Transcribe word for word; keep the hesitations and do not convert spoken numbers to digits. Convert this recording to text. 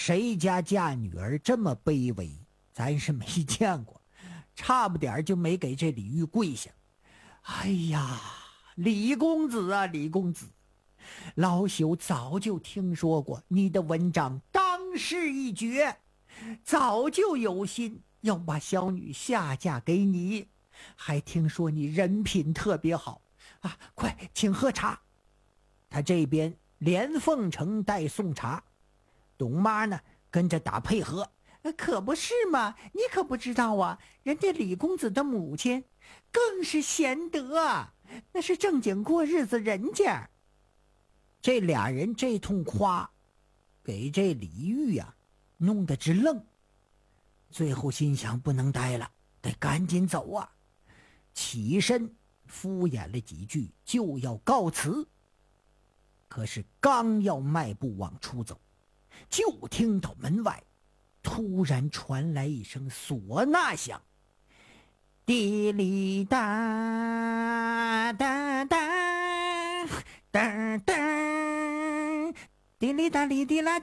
谁家嫁女儿这么卑微，咱是没见过，差不点就没给这李煜跪下。哎呀，李公子啊，李公子，老朽早就听说过你的文章当世一绝，早就有心要把小女下嫁给你，还听说你人品特别好啊！快请喝茶。他这边连奉承带送茶，董妈呢跟着打配合。可不是嘛，你可不知道啊，人家李公子的母亲更是贤德啊，那是正经过日子人家。这俩人这通夸，给这李煜呀、啊、弄得直愣。最后心想不能待了，得赶紧走啊！起身敷衍了几句，就要告辞。可是刚要迈步往出走，就听到门外突然传来一声唢呐响，滴哩哒哒哒哒哒，滴哩哒哩滴啦